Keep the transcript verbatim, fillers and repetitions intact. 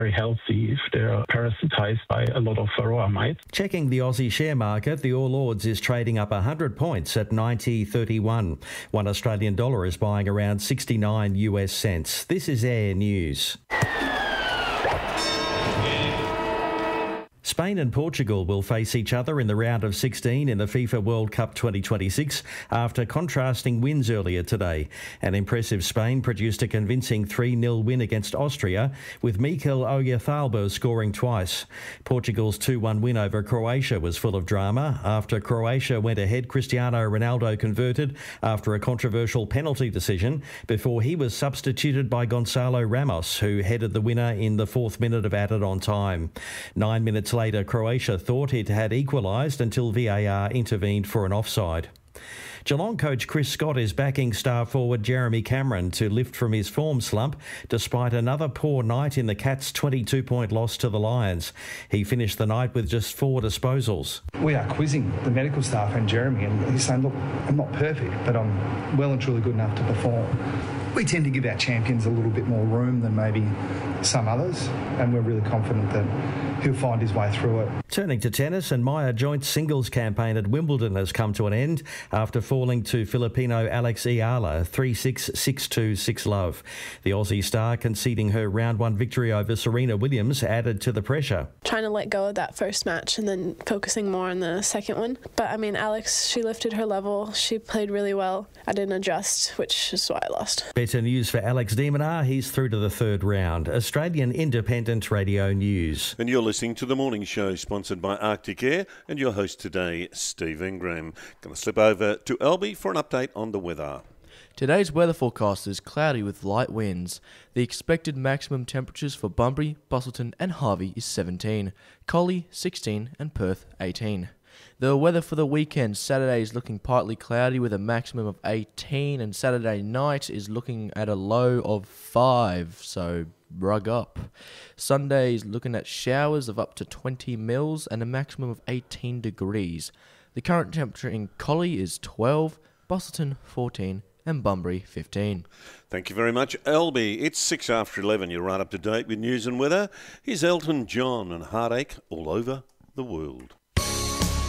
very healthy if they're parasitized by a lot of varroa mites. Checking the Aussie share market, the All Ords is trading up one hundred points at ninety thirty-one. One Australian dollar is buying around sixty-nine U S cents. This is Air News. Spain and Portugal will face each other in the round of sixteen in the FIFA World Cup twenty twenty-six after contrasting wins earlier today. An impressive Spain produced a convincing three nil win against Austria, with Mikel Oyarzabal scoring twice. Portugal's two one win over Croatia was full of drama. After Croatia went ahead, Cristiano Ronaldo converted after a controversial penalty decision before he was substituted by Gonzalo Ramos, who headed the winner in the fourth minute of added-on time. Nine minutes later, Later, Croatia thought it had equalised until V A R intervened for an offside. Geelong coach Chris Scott is backing star forward Jeremy Cameron to lift from his form slump despite another poor night in the Cats' twenty-two point loss to the Lions. He finished the night with just four disposals. We are quizzing the medical staff and Jeremy, and he's saying, look, I'm not perfect, but I'm well and truly good enough to perform. We tend to give our champions a little bit more room than maybe some others, and we're really confident that he'll find his way through it. Turning to tennis, and Maya joint singles campaign at Wimbledon has come to an end after falling to Filipino Alex Ayala three six, six two, six love. The Aussie star conceding her round one victory over Serena Williams added to the pressure. Trying to let go of that first match and then focusing more on the second one. But I mean, Alex, she lifted her level. She played really well. I didn't adjust, which is why I lost. Better news for Alex de Minaur. He's through to the third round. Australian Independent Radio News. And you're listening to The Morning Show, sponsored by Arctic Air, and your host today, Steve Ingram. Going to slip over to Albie for an update on the weather. Today's weather forecast is cloudy with light winds. The expected maximum temperatures for Bunbury, Busselton and Harvey is seventeen, Collie sixteen and Perth eighteen. The weather for the weekend, Saturday is looking partly cloudy with a maximum of eighteen, and Saturday night is looking at a low of five, so rug up. Sunday is looking at showers of up to twenty mils and a maximum of eighteen degrees. The current temperature in Collie is twelve, Busselton fourteen and Bunbury fifteen. Thank you very much, Albie. It's six after eleven. You're right up to date with news and weather. Here's Elton John and Heartache All Over the World.